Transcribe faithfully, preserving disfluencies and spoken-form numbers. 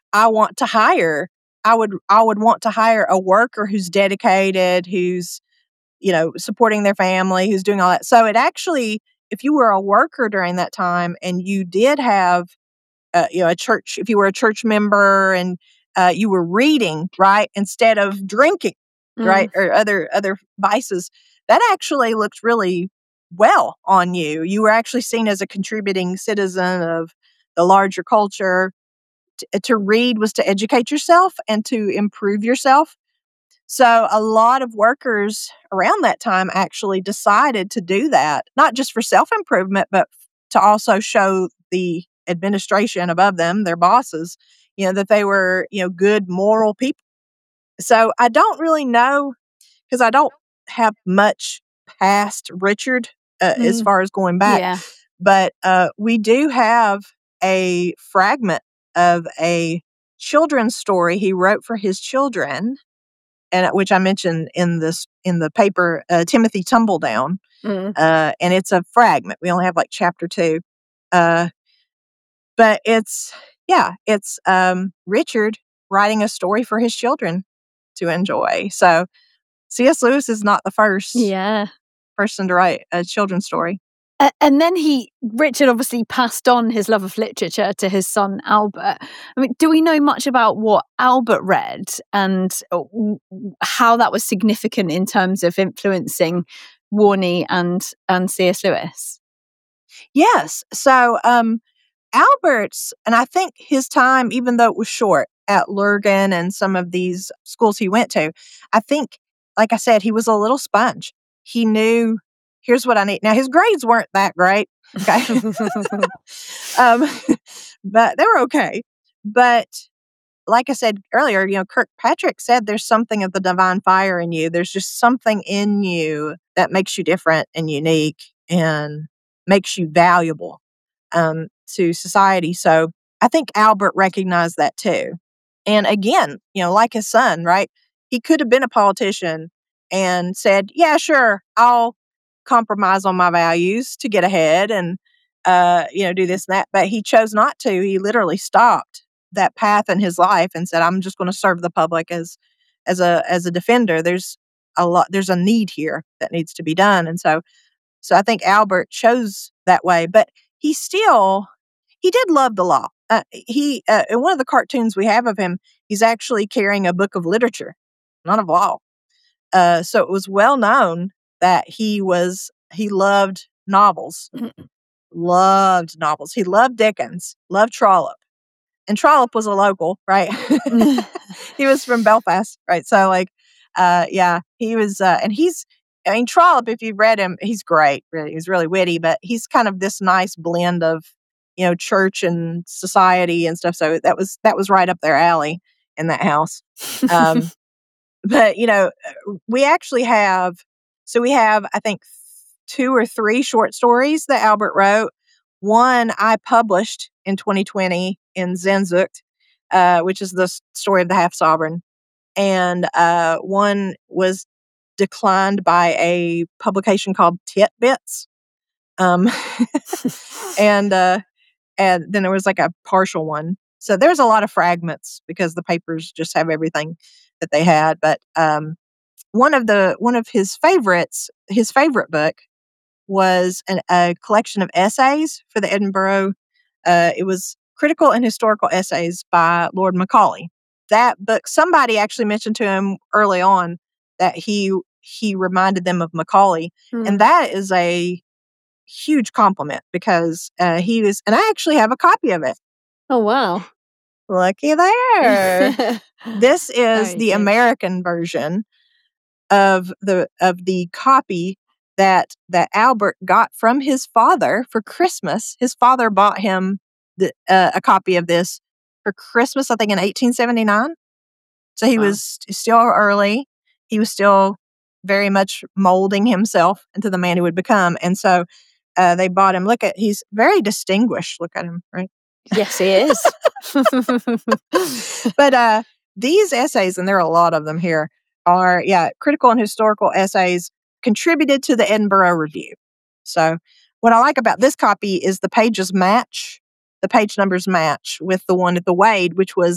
I want to hire. I would I would want to hire a worker who's dedicated, who's, you know, supporting their family, who's doing all that. So it actually, if you were a worker during that time and you did have, uh, you know, a church, if you were a church member and uh, you were reading, right, instead of drinking, right, Mm. or other other vices, that actually looked really well on you. You were actually seen as a contributing citizen of the larger culture. T- to read was to educate yourself and to improve yourself. So a lot of workers around that time actually decided to do that, not just for self-improvement, but to also show the administration above them, their bosses, you know, that they were, you know, good, moral people. So I don't really know, because I don't have much past Richard uh, as Mm. far as going back, Yeah. but uh, we do have a fragment of a children's story he wrote for his children, and uh, which I mentioned in this in the paper, uh, Timothy Tumbledown, Mm. uh, and it's a fragment. We only have like chapter two, uh, but it's yeah, it's um, Richard writing a story for his children to enjoy. So C S. Lewis is not the first Yeah. person to write a children's story. A- And then he, Richard obviously passed on his love of literature to his son, Albert. I mean, do we know much about what Albert read and uh, w- w- how that was significant in terms of influencing Warney and, and C S. Lewis? Yes. So um, Albert's, and I think his time, even though it was short at Lurgan and some of these schools he went to, I think, like I said, he was a little sponge. He knew, here's what I need. Now, his grades weren't that great. Okay. um, but they were okay. But like I said earlier, you know, Kirkpatrick said there's something of the divine fire in you. There's just something in you that makes you different and unique and makes you valuable um, to society. So I think Albert recognized that too. And again, you know, like his son, right? He could have been a politician and said, yeah, sure, I'll compromise on my values to get ahead and, uh, you know, do this and that. But he chose not to. He literally stopped that path in his life and said, I'm just going to serve the public as, as a, as a defender. There's a lot, there's a need here that needs to be done. And so, so I think Albert chose that way, but he still, he did love the law. Uh, he, uh, in one of the cartoons we have of him, he's actually carrying a book of literature, not of law. Uh, so it was well known that he was, he loved novels, loved novels. He loved Dickens, loved Trollope. And Trollope was a local, right? He was from Belfast, right? So like, uh, yeah, he was, uh, and he's, I mean, Trollope, if you've read him, he's great. Really, he's really witty, but he's kind of this nice blend of, you know, church and society and stuff. So that was that was right up their alley in that house. Um, but you know, we actually have, so we have, I think, two or three short stories that Albert wrote. One I published in twenty twenty in Sehnsucht, uh, which is the s- story of the half sovereign, and uh, one was declined by a publication called Titbits. Um, and uh, and then there was like a partial one. So there's a lot of fragments because the papers just have everything that they had. But um, one of the one of his favorites, his favorite book, was an, a collection of essays for the Edinburgh. Uh, it was critical and historical essays by Lord Macaulay. That book, somebody actually mentioned to him early on that he he reminded them of Macaulay, and Mm. that is a huge compliment because uh, he was, and I actually have a copy of it. Oh, wow. Looky there. This is Very the good. American version of the of the copy that that Albert got from his father for Christmas. His father bought him the, uh, a copy of this for Christmas, I think, in eighteen seventy-nine. So he Wow. was st- still early. He was still very much molding himself into the man he would become. And so uh, they bought him. Look at, he's very distinguished. Look at him, right? Yes, he is. But uh, these essays, and there are a lot of them here, are, yeah, critical and historical essays contributed to the Edinburgh Review. So what I like about this copy is the pages match, the page numbers match with the one at the Wade, which was